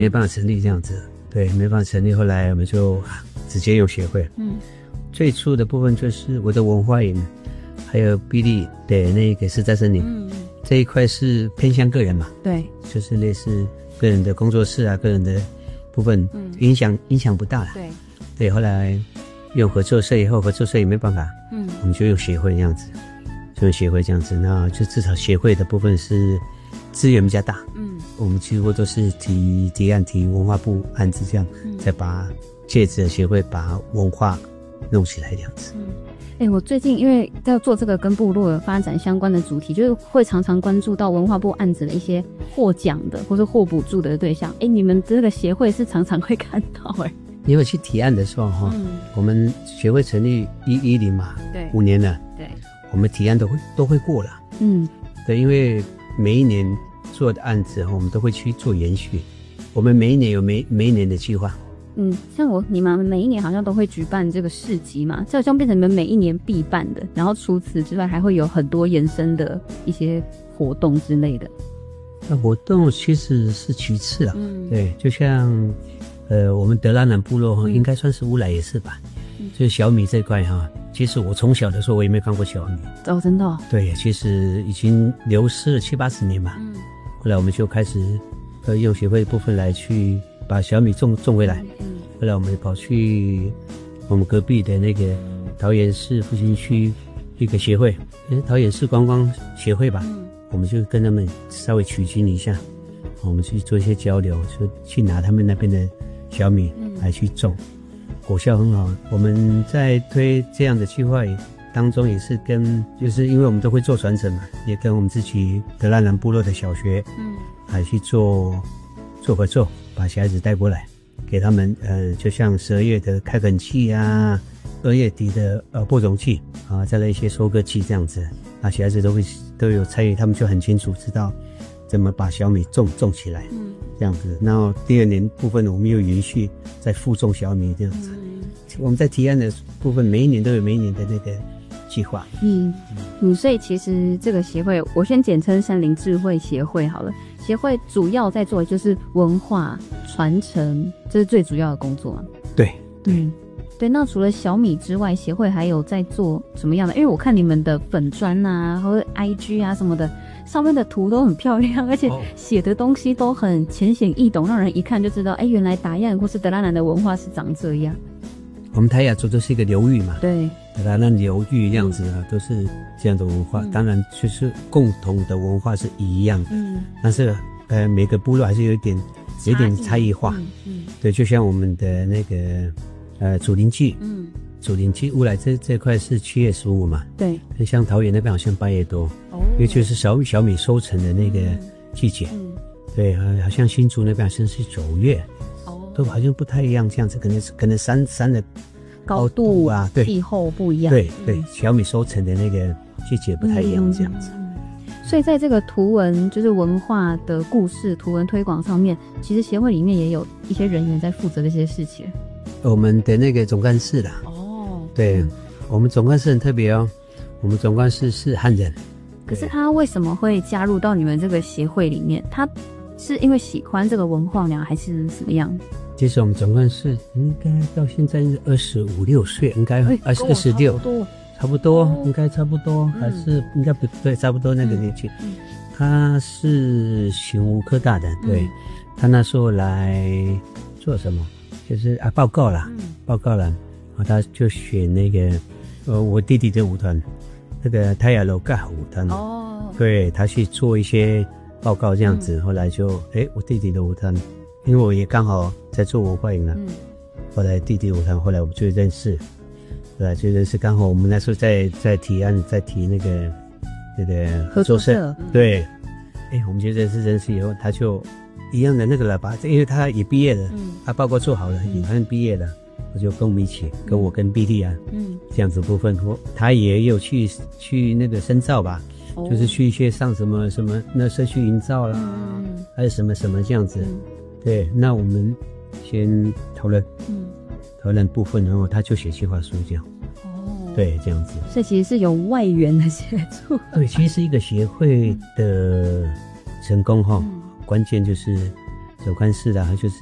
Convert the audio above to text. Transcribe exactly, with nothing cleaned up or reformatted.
没办法成立这样子，对，没办法成立。后来我们就直接用协会。嗯，最初的部分就是我的文化营，还有比利的那个是在森林，嗯，这一块是偏向个人嘛， 对， 就是类似个人的工作室啊，个人的部分，嗯，影响影响不大了。 对， 对，后来用合作社以后，合作社也没办法，嗯，我们就用协会这样子，就用协会这样子，那就至少协会的部分是资源比较大，嗯，我们几乎都是提提案提文化部案子这样，嗯，再把借着协会把文化弄起来这样子。嗯， 哎、欸，我最近因为在做这个跟部落发展相关的主题，就是会常常关注到文化部案子的一些获奖的或是获补助的对象。哎、欸，你们这个协会是常常会看到哎、欸。 因为去提案的时候哈、嗯，我们协会成立一一零嘛，对，五年了， 对， 我们提案都会都会过了，嗯，对，因为每一年做的案子我们都会去做延续，我们每一年有每每一年的计划。 嗯，像我你们每一年好像都会举办这个市集嘛，这好像变成你们每一年必办的，然后除此之外还会有很多延伸的一些活动之类的。 那活动其实是其次啊，嗯，对，就像呃我们德拉南部落哈、嗯，应该算是乌来也是吧，嗯，就是小米这块哈，其实我从小的时候我也没看过小米， 哦，真的、哦， 对，其实已经流失了七八十年嘛，嗯，后来我们就开始呃用协会的部分来去把小米种种回来。后来我们跑去我们隔壁的那个桃园市复兴区一个协会，桃园市观光协会吧，嗯，我们就跟他们稍微取经一下，我们去做一些交流，就去拿他们那边的小米来去种，嗯，果效很好。我们在推这样的计划当中，也是跟就是因为我们都会做传承嘛，也跟我们自己德拉南部落的小学，嗯，还去做做合作，把小孩子带过来。给他们呃，就像十二月的开垦季啊，二月底的呃播种季啊，再来一些收割季这样子，那小孩子都会都有参与，他们就很清楚知道怎么把小米种种起来，嗯，这样子。然后第二年部分我们又延续再复种小米这样子。嗯，我们在提案的部分，每一年都有每一年的那个计划。 嗯嗯，所以其实这个协会，我先简称山林智慧协会好了。协会主要在做的就是文化传承，这是最主要的工作嘛？ 对对、 嗯、对。那除了小米之外，协会还有在做什么样的？因为我看你们的粉专啊，或者 I G 啊什么的，上面的图都很漂亮，而且写的东西都很浅显易懂，让人一看就知道，哎，原来达彦或是德拉南的文化是长这样。 我们泰雅族都是一个流域嘛， 对， 德拉南流域样子啊、嗯，都是这样的文化。嗯、当然，就是共同的文化是一样的，嗯，但是呃，每个部落还是有一点有一点差异化，嗯嗯，对，就像我们的那个呃祖灵祭，嗯，祖灵祭乌来这这块是七月十五嘛， 对， 像桃园那边好像八月多，哦，因为就是小小米收成的那个季节，嗯，对，好像新竹那边好像是九月。都好像不太一样，这样子可能是可能山山的高度啊，对， 气候不一样， 对对、嗯，小米收成的那个季节不太一样，这样子、 嗯。所以在这个图文就是文化的故事图文推广上面，其实协会里面也有一些人员在负责这些事情。 我们的那个总干事啦，哦，对、嗯，我们总干事很特别哦，我们总干事是汉人。 可是他为什么会加入到你们这个协会里面？他是因为喜欢这个文化呢，还是什么样？ 其实我们总干事应该到现在是二十五六岁，应该二十二十六，差不多，哦、应该差不多，嗯、还是应该不对，差不多那个年纪。嗯嗯、他是醒吾科大的，对、嗯，他那时候来做什么？就是啊，报告啦，嗯、报告啦，然后他就选那个呃，我弟弟的舞团，那个泰雅楼盖舞团，哦，对他去做一些报告这样子，嗯、后来就哎，我弟弟的舞团。因为我也刚好在做文化营啊、嗯，后来弟弟舞团，后来我们就认识，后来就认识，刚好我们那时候在在提案，在提那个那个合作社，对，哎、欸，我们就认识认识以后，他就一样的那个了吧，因为他也毕业了，嗯，他报告做好了，也好像毕业了，我就跟我们一起，跟我跟 B D 啊，嗯，这样子部分，他也有去去那个深造吧。哦、就是去一些上什么什么那社区营造啦，嗯、还有什么什么这样子。嗯对，那我们先讨论，嗯，讨论部分，然后他就写计划书这样。哦，对，这样子。 所以其实是有外援的协助。 对，其实一个协会的成功哈、嗯，关键就是手干式的，就是